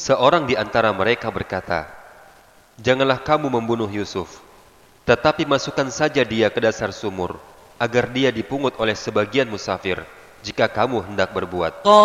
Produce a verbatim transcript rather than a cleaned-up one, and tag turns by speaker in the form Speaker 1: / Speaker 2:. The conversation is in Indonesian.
Speaker 1: Seorang di antara mereka berkata, "Janganlah kamu membunuh Yusuf, tetapi masukkan saja dia ke dasar sumur, agar dia dipungut oleh sebagian musafir, jika kamu hendak berbuat."